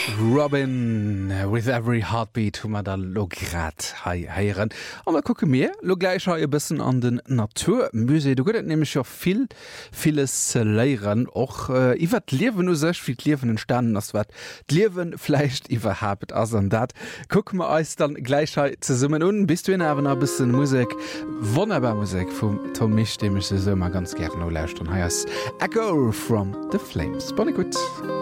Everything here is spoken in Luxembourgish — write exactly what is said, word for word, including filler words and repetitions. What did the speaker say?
Robin with every heartbeat hu da lograt heieren an der gucke mir lo gleich e bisssen an den Naturmuse du gott nämlich ja viel vieles ze leieren och äh, iwwer liewen nur sech wie liewen standen das wat liewen fleicht iwwer habet as an dat guck mal eus dann gleichheit ze summen un bist du in awen a bisssen Musik wunderbar Musik vum Tom mich dem ich se immer ganz gerne no lauscht und heiers Echo from the Flames. Bonne gut.